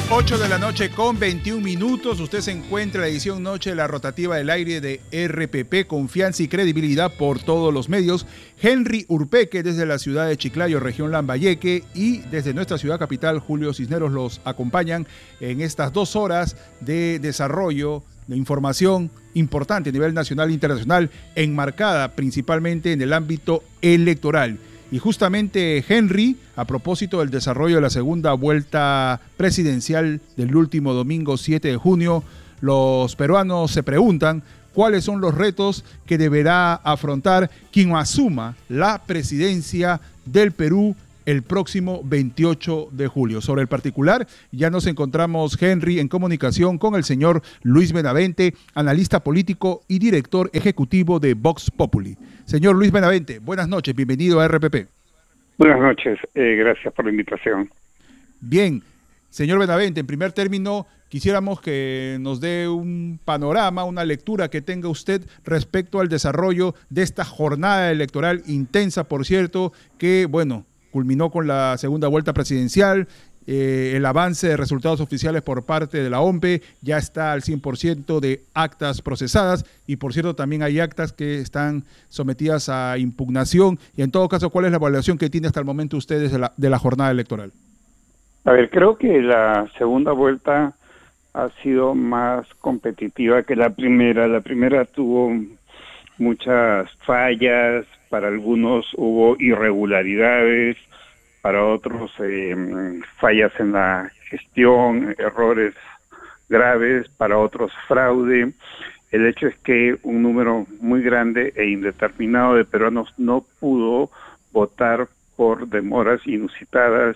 8 de la noche con 21 minutos. Usted se encuentra en la edición noche de la rotativa del aire de RPP, confianza y credibilidad por todos los medios. Henry Urpeque desde la ciudad de Chiclayo, región Lambayeque, y desde nuestra ciudad capital, Julio Cisneros, los acompañan en estas 2 horas de desarrollo de información importante a nivel nacional e internacional, enmarcada principalmente en el ámbito electoral. Y justamente, Henry, a propósito del desarrollo de la segunda vuelta presidencial del último domingo 7 de junio, los peruanos se preguntan cuáles son los retos que deberá afrontar quien asuma la presidencia del Perú el próximo 28 de julio. Sobre el particular, ya nos encontramos, Henry, en comunicación con el señor Luis Benavente, analista político y director ejecutivo de Vox Populi. Señor Luis Benavente, buenas noches, bienvenido a RPP. Buenas noches, gracias por la invitación. Bien, señor Benavente, en primer término, quisiéramos que nos dé un panorama, una lectura que tenga usted respecto al desarrollo de esta jornada electoral intensa, por cierto, que, bueno, culminó con la segunda vuelta presidencial. El avance de resultados oficiales por parte de la OMPE ya está al 100% de actas procesadas, y por cierto también hay actas que están sometidas a impugnación. Y en todo caso, ¿cuál es la evaluación que tiene hasta el momento ustedes de la jornada electoral? A ver, creo que la segunda vuelta ha sido más competitiva que la primera. La primera tuvo muchas fallas, para algunos hubo irregularidades, para otros fallas en la gestión, errores graves, para otros fraude. El hecho es que un número muy grande e indeterminado de peruanos no pudo votar por demoras inusitadas,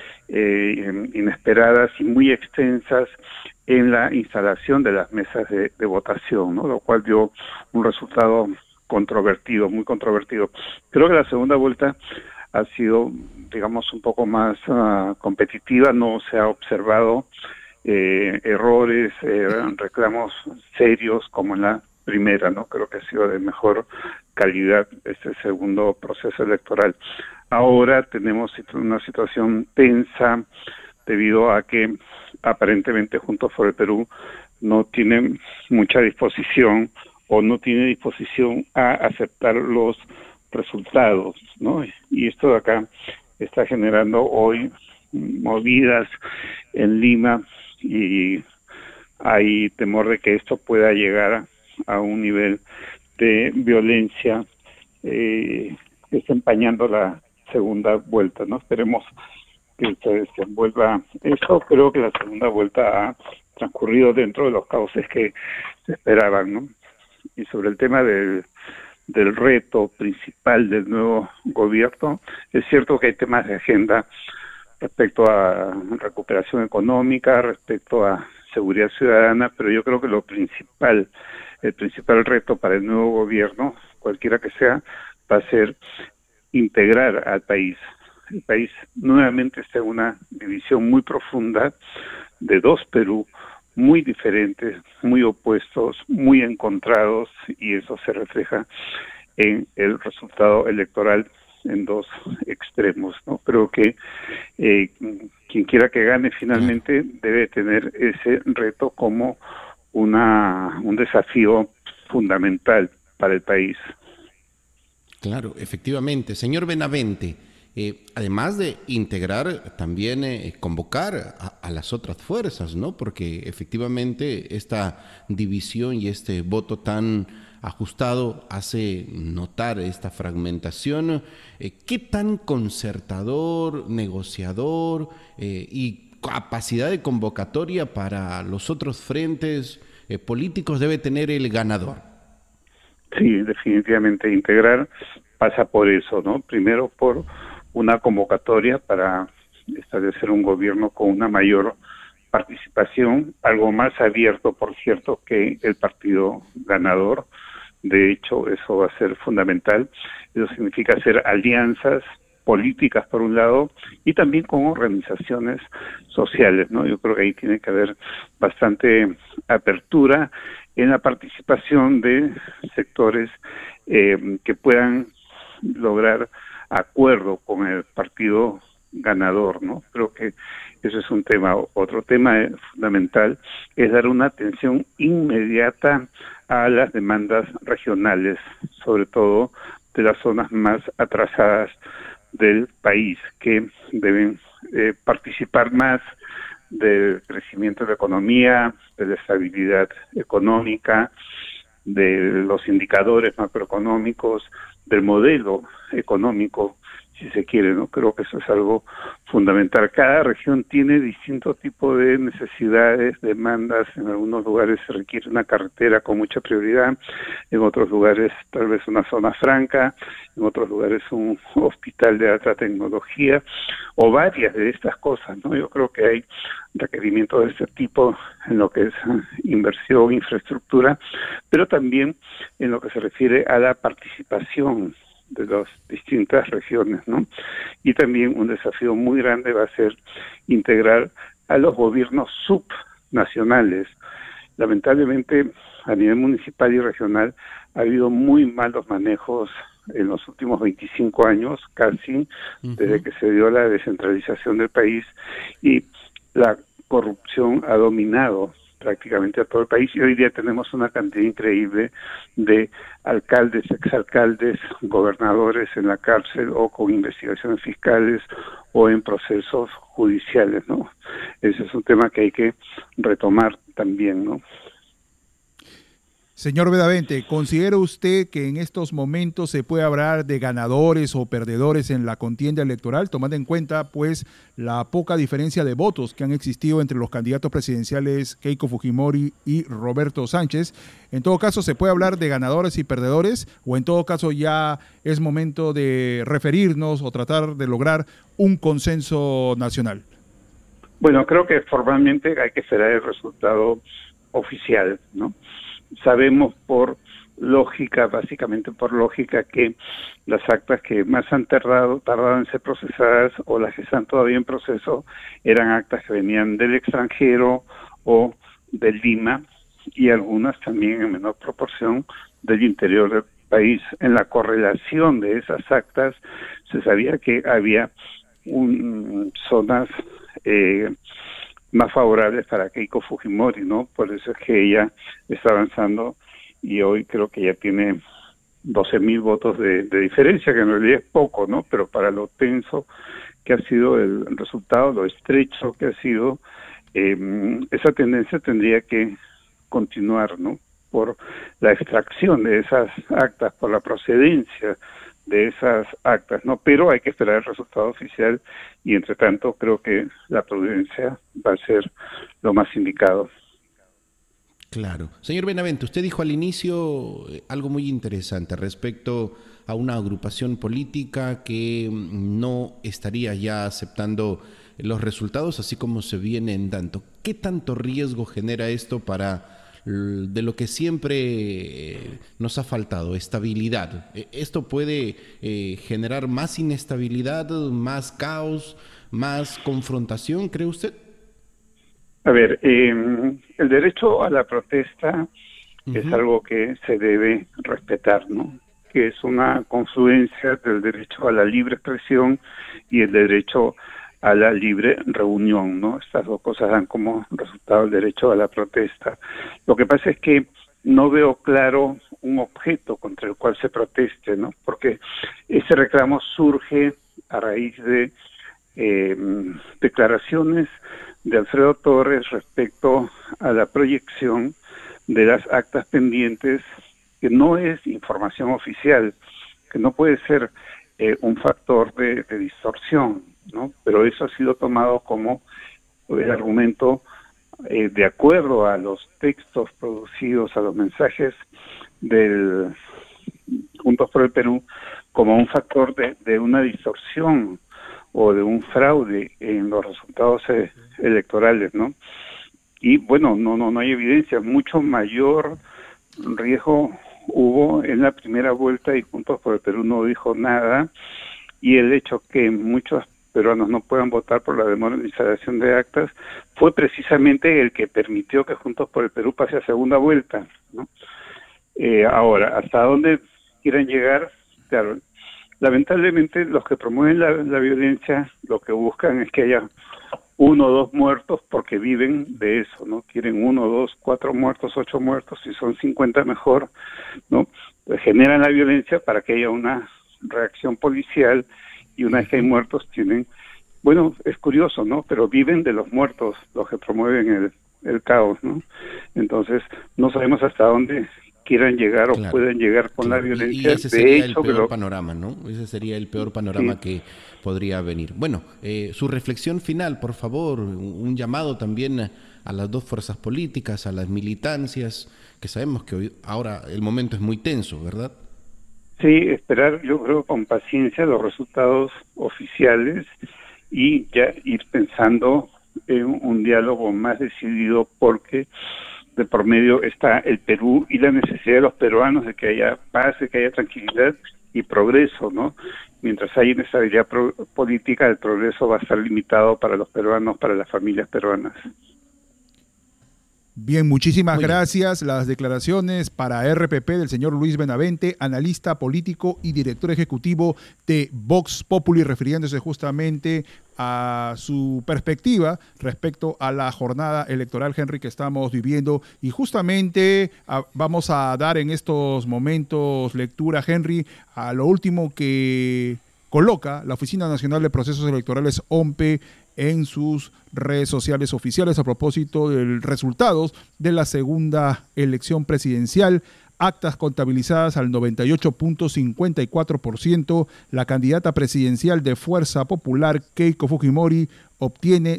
inesperadas y muy extensas en la instalación de las mesas de votación, ¿no? Lo cual dio un resultado controvertido, muy controvertido. Creo que la segunda vuelta ha sido, digamos, un poco más competitiva. No se ha observado errores, reclamos serios como en la primera, ¿no? Creo que ha sido de mejor calidad este segundo proceso electoral. Ahora tenemos una situación tensa debido a que aparentemente Juntos por el Perú no tiene mucha disposición o no tiene disposición a aceptar los resultados, ¿no? Y esto de acá está generando hoy movidas en Lima, y hay temor de que esto pueda llegar a un nivel de violencia que está empañando la segunda vuelta, ¿no? Esperemos que se desenvuelva esto. Creo que la segunda vuelta ha transcurrido dentro de los cauces que se esperaban, ¿no? Y sobre el tema del reto principal del nuevo gobierno, es cierto que hay temas de agenda respecto a recuperación económica, respecto a seguridad ciudadana, pero yo creo que el principal reto para el nuevo gobierno, cualquiera que sea, va a ser integrar al país. El país nuevamente está en una división muy profunda de 2 Perú, muy diferentes, muy opuestos, muy encontrados, y eso se refleja en el resultado electoral en 2 extremos, ¿no? Creo que quien quiera que gane finalmente debe tener ese reto como un desafío fundamental para el país. Claro, efectivamente. Señor Benavente, además de integrar, también convocar a las otras fuerzas, ¿no? Porque efectivamente esta división y este voto tan ajustado hace notar esta fragmentación. ¿Qué tan concertador, negociador y capacidad de convocatoria para los otros frentes políticos debe tener el ganador? Sí, definitivamente integrar pasa por eso, ¿no? Primero por una convocatoria para establecer un gobierno con una mayor participación, algo más abierto, por cierto, que el partido ganador. De hecho, eso va a ser fundamental. Eso significa hacer alianzas políticas, por un lado, y también con organizaciones sociales, ¿no? Yo creo que ahí tiene que haber bastante apertura en la participación de sectores que puedan lograr acuerdo con el partido ganador, ¿no? Creo que ese es un tema. Otro tema fundamental es dar una atención inmediata a las demandas regionales, sobre todo de las zonas más atrasadas del país, que deben participar más del crecimiento de la economía, de la estabilidad económica, de los indicadores macroeconómicos, del modelo económico, si se quiere, ¿no? Creo que eso es algo fundamental. Cada región tiene distintos tipos de necesidades, demandas. En algunos lugares se requiere una carretera con mucha prioridad, en otros lugares tal vez una zona franca, en otros lugares un hospital de alta tecnología, o varias de estas cosas, ¿no? Yo creo que hay requerimientos de este tipo en lo que es inversión, infraestructura, pero también en lo que se refiere a la participación de las distintas regiones, ¿no? Y también un desafío muy grande va a ser integrar a los gobiernos subnacionales. Lamentablemente, a nivel municipal y regional, ha habido muy malos manejos en los últimos 25 años, casi, desde que se dio la descentralización del país, y la corrupción ha dominado prácticamente a todo el país, y hoy día tenemos una cantidad increíble de alcaldes, exalcaldes, gobernadores en la cárcel o con investigaciones fiscales o en procesos judiciales, ¿no? Ese es un tema que hay que retomar también, ¿no? Señor Benavente, ¿considera usted que en estos momentos se puede hablar de ganadores o perdedores en la contienda electoral, tomando en cuenta pues la poca diferencia de votos que han existido entre los candidatos presidenciales Keiko Fujimori y Roberto Sánchez? En todo caso, ¿se puede hablar de ganadores y perdedores, o en todo caso ya es momento de referirnos o tratar de lograr un consenso nacional? Bueno, creo que formalmente hay que esperar el resultado oficial, ¿no? Sabemos por lógica, básicamente por lógica, que las actas que más han tardado en ser procesadas, o las que están todavía en proceso, eran actas que venían del extranjero o de Lima, y algunas también en menor proporción del interior del país. En la correlación de esas actas se sabía que había zonas más favorables para Keiko Fujimori, ¿no? Por eso es que ella está avanzando, y hoy creo que ya tiene 12,000 votos de diferencia, que en realidad es poco, ¿no? Pero para lo tenso que ha sido el resultado, lo estrecho que ha sido, esa tendencia tendría que continuar, ¿no? Por la extracción de esas actas, por la procedencia de esas actas, ¿no? Pero hay que esperar el resultado oficial, y entre tanto creo que la prudencia va a ser lo más indicado. Claro. Señor Benavente, usted dijo al inicio algo muy interesante respecto a una agrupación política que no estaría ya aceptando los resultados así como se vienen dando. ¿Qué tanto riesgo genera esto para de lo que siempre nos ha faltado, estabilidad? ¿Esto puede generar más inestabilidad, más caos, más confrontación, cree usted? A ver, el derecho a la protesta es algo que se debe respetar, ¿no? Que es una confluencia del derecho a la libre expresión y el derecho a la libre reunión, ¿no? Estas dos cosas dan como resultado el derecho a la protesta. Lo que pasa es que no veo claro un objeto contra el cual se proteste, ¿no? Porque ese reclamo surge a raíz de declaraciones de Alfredo Torres respecto a la proyección de las actas pendientes, que no es información oficial, que no puede ser un factor de distorsión, ¿no? Pero eso ha sido tomado como el argumento de acuerdo a los textos producidos, a los mensajes del Juntos por el Perú, como un factor de una distorsión o de un fraude en los resultados electorales, ¿no? Y bueno, no hay evidencia. Mucho mayor riesgo hubo en la primera vuelta, y Juntos por el Perú no dijo nada, y el hecho que muchos peruanos no puedan votar por la demoralización de actas fue precisamente el que permitió que Juntos por el Perú pase a segunda vuelta, ¿no? Ahora, ¿hasta dónde quieran llegar? Claro, lamentablemente los que promueven la violencia lo que buscan es que haya 1 o 2 muertos porque viven de eso, ¿no? Quieren 1, 2, 4 muertos, 8 muertos, si son 50 mejor, ¿no? Pues generan la violencia para que haya una reacción policial y una vez que hay muertos tienen, bueno, es curioso, ¿no? Pero viven de los muertos los que promueven el caos, ¿no? Entonces no sabemos hasta dónde quieran llegar o pueden llegar con la violencia. Y ese sería el peor panorama, ¿no? Ese sería el peor panorama que podría venir. Bueno, su reflexión final, por favor, un llamado también a las dos fuerzas políticas, a las militancias, que sabemos que hoy, ahora el momento es muy tenso, ¿verdad? Sí, esperar, yo creo, con paciencia los resultados oficiales y ya ir pensando en un diálogo más decidido, porque de por medio está el Perú y la necesidad de los peruanos de que haya paz, de que haya tranquilidad y progreso, ¿no? Mientras hay inestabilidad política, el progreso va a estar limitado para los peruanos, para las familias peruanas. Bien, muchísimas gracias. Las declaraciones para RPP del señor Luis Benavente, analista político y director ejecutivo de Vox Populi, refiriéndose justamente a su perspectiva respecto a la jornada electoral, Henry, que estamos viviendo. Y justamente vamos a dar en estos momentos lectura, Henry, a lo último que coloca la Oficina Nacional de Procesos Electorales, OMPE, en sus redes sociales oficiales a propósito de los resultados de la segunda elección presidencial. Actas contabilizadas al 98.54%. La candidata presidencial de Fuerza Popular, Keiko Fujimori, obtiene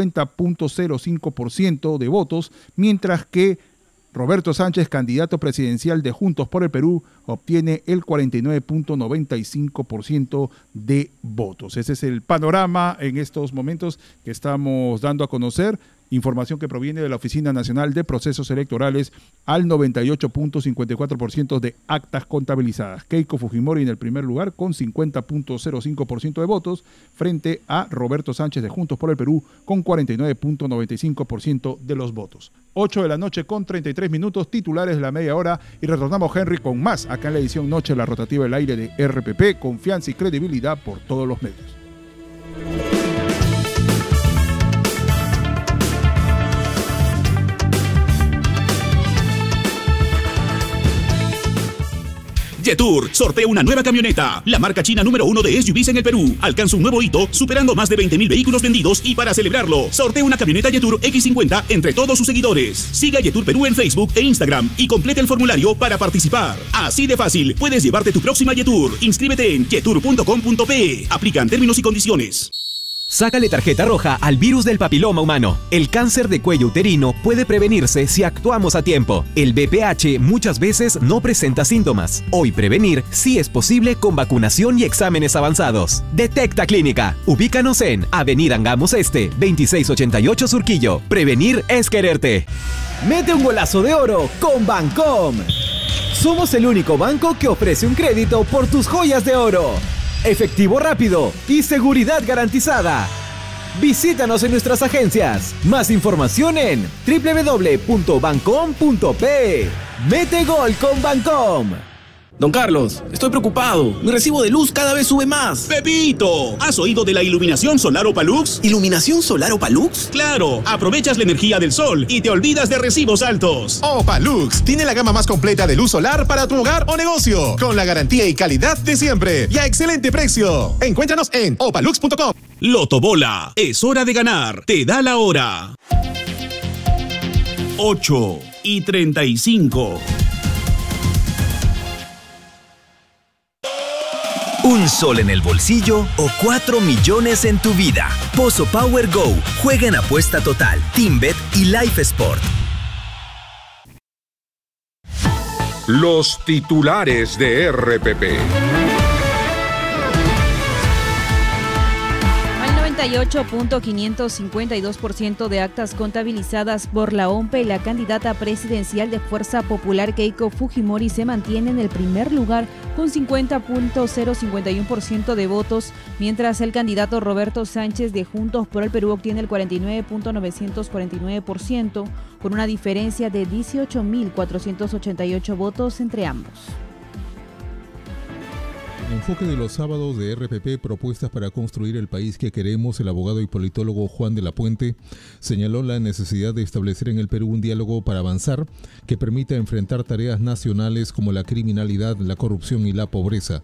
50.05% de votos, mientras que Roberto Sánchez, candidato presidencial de Juntos por el Perú, obtiene el 49.95% de votos. Ese es el panorama en estos momentos que estamos dando a conocer. Información que proviene de la Oficina Nacional de Procesos Electorales al 98.54% de actas contabilizadas. Keiko Fujimori en el primer lugar con 50.05% de votos frente a Roberto Sánchez de Juntos por el Perú con 49.95% de los votos. 8 de la noche con 33 minutos, titulares de la media hora, y retornamos, Henry, con más acá en la edición Noche, la rotativa del aire de RPP, confianza y credibilidad por todos los medios. Jetour sortea una nueva camioneta, la marca china número 1 de SUVs en el Perú. Alcanza un nuevo hito, superando más de 20.000 vehículos vendidos, y para celebrarlo, sortea una camioneta Jetour X50 entre todos sus seguidores. Siga Jetour Perú en Facebook e Instagram y complete el formulario para participar. Así de fácil, puedes llevarte tu próxima Jetour. Inscríbete en jetour.com.pe. Aplican términos y condiciones. Sácale tarjeta roja al virus del papiloma humano. El cáncer de cuello uterino puede prevenirse si actuamos a tiempo. El VPH muchas veces no presenta síntomas. Hoy prevenir sí es posible con vacunación y exámenes avanzados. Detecta Clínica. Ubícanos en Avenida Angamos Este, 2688 Surquillo. Prevenir es quererte. Mete un golazo de oro con Bancom. Somos el único banco que ofrece un crédito por tus joyas de oro. Efectivo rápido y seguridad garantizada. Visítanos en nuestras agencias. Más información en www.bancom.pe. Mete gol con Bancom. Don Carlos, estoy preocupado. Mi recibo de luz cada vez sube más. ¡Pepito! ¿Has oído de la iluminación solar Opalux? ¿Iluminación solar Opalux? ¡Claro! Aprovechas la energía del sol y te olvidas de recibos altos. Opalux tiene la gama más completa de luz solar para tu hogar o negocio, con la garantía y calidad de siempre y a excelente precio. Encuéntranos en opalux.com. Lotobola, es hora de ganar. Te da la hora. 8:35. ¿Un sol en el bolsillo o 4 millones en tu vida? Pozo Power Go. Juega en apuesta total, TeamBet y Life Sport. Los titulares de RPP. 98.552% de actas contabilizadas por la OMPE, la candidata presidencial de Fuerza Popular Keiko Fujimori se mantiene en el primer lugar con 50.051% de votos, mientras el candidato Roberto Sánchez de Juntos por el Perú obtiene el 49.949%, con una diferencia de 18.488 votos entre ambos. Enfoque de los sábados de RPP, propuestas para construir el país que queremos. El abogado y politólogo Juan de la Puente señaló la necesidad de establecer en el Perú un diálogo para avanzar que permita enfrentar tareas nacionales como la criminalidad, la corrupción y la pobreza.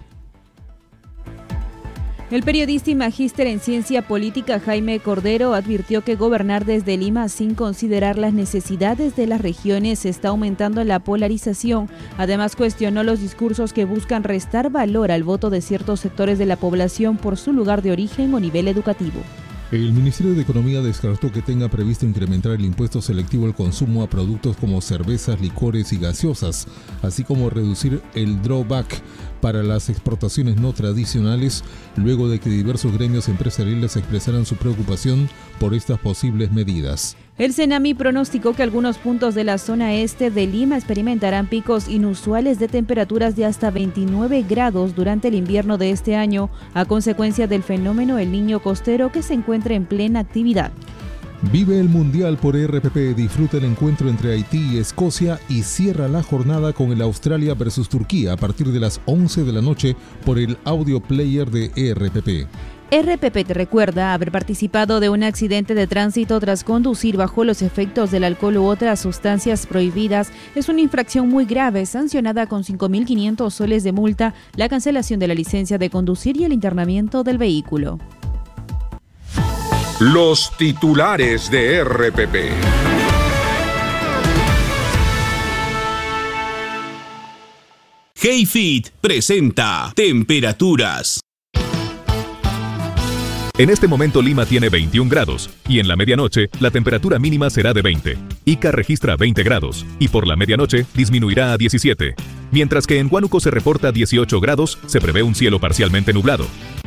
El periodista y magíster en ciencia política Jaime Cordero advirtió que gobernar desde Lima sin considerar las necesidades de las regiones está aumentando la polarización. Además, cuestionó los discursos que buscan restar valor al voto de ciertos sectores de la población por su lugar de origen o nivel educativo. El Ministerio de Economía descartó que tenga previsto incrementar el impuesto selectivo al consumo a productos como cervezas, licores y gaseosas, así como reducir el drawback para las exportaciones no tradicionales, luego de que diversos gremios empresariales expresaran su preocupación por estas posibles medidas. El CENAMI pronosticó que algunos puntos de la zona este de Lima experimentarán picos inusuales de temperaturas de hasta 29 grados durante el invierno de este año, a consecuencia del fenómeno El Niño Costero que se encuentra en plena actividad. Vive el Mundial por RPP, disfruta el encuentro entre Haití y Escocia y cierra la jornada con el Australia versus Turquía a partir de las 11 de la noche por el audio player de RPP. RPP te recuerda haber participado de un accidente de tránsito tras conducir bajo los efectos del alcohol u otras sustancias prohibidas. Es una infracción muy grave, sancionada con 5.500 soles de multa, la cancelación de la licencia de conducir y el internamiento del vehículo. Los titulares de RPP. HeyFit presenta temperaturas. En este momento Lima tiene 21 grados y en la medianoche la temperatura mínima será de 20. Ica registra 20 grados y por la medianoche disminuirá a 17. Mientras que en Huánuco se reporta 18 grados, se prevé un cielo parcialmente nublado.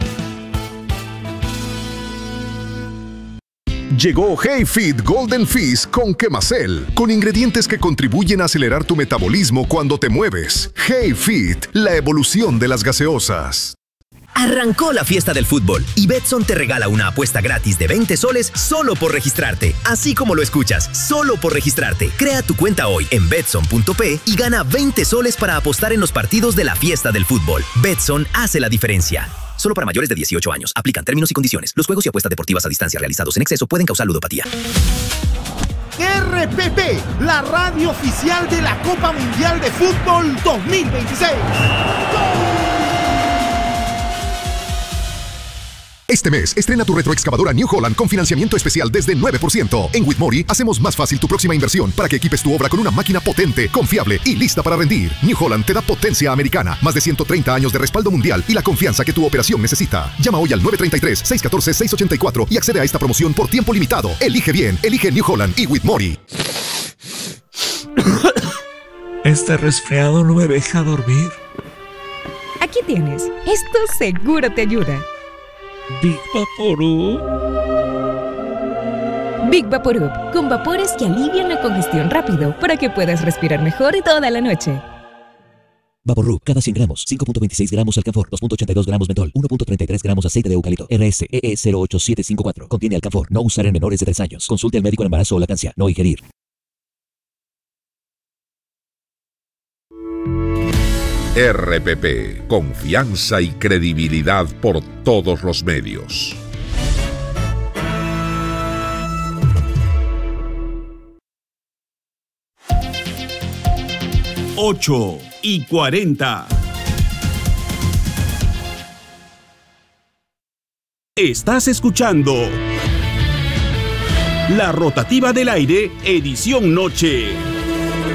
Llegó HeyFit Golden Fizz con Quemacel, con ingredientes que contribuyen a acelerar tu metabolismo cuando te mueves. HeyFit, la evolución de las gaseosas. Arrancó la fiesta del fútbol y Betson te regala una apuesta gratis de 20 soles solo por registrarte. Así como lo escuchas, solo por registrarte. Crea tu cuenta hoy en Betson.p y gana 20 soles para apostar en los partidos de la fiesta del fútbol. Betson hace la diferencia. Solo para mayores de 18 años. Aplican términos y condiciones. Los juegos y apuestas deportivas a distancia realizados en exceso pueden causar ludopatía. RPP, la radio oficial de la Copa Mundial de Fútbol 2026. Este mes, estrena tu retroexcavadora New Holland con financiamiento especial desde 9%. En Whitmore hacemos más fácil tu próxima inversión para que equipes tu obra con una máquina potente, confiable y lista para rendir. New Holland te da potencia americana, más de 130 años de respaldo mundial y la confianza que tu operación necesita. Llama hoy al 933-614-684 y accede a esta promoción por tiempo limitado. Elige bien, elige New Holland y Whitmore. Este resfriado no me deja dormir. Aquí tienes. Esto seguro te ayuda. Big Vaporub. Big Vaporub, con vapores que alivian la congestión rápido para que puedas respirar mejor toda la noche. Vaporub, cada 100 gramos, 5.26 gramos alcanfor, 2.82 gramos mentol, 1.33 gramos aceite de eucalipto. RSEE 08754. Contiene alcanfor. No usar en menores de 3 años. Consulte al médico en embarazo o lactancia. No ingerir. RPP, confianza y credibilidad por todos los medios. Ocho y 40. Estás escuchando La Rotativa del Aire, edición noche.